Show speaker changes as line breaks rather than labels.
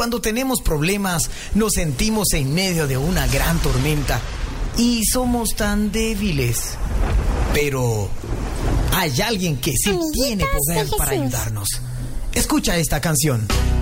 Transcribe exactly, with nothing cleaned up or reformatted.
cuando tenemos problemas, nos sentimos en medio de una gran tormenta y somos tan débiles. Pero hay alguien que sí
Amiguitos
tiene poder
de
para
Jesús.
ayudarnos. Escucha esta canción.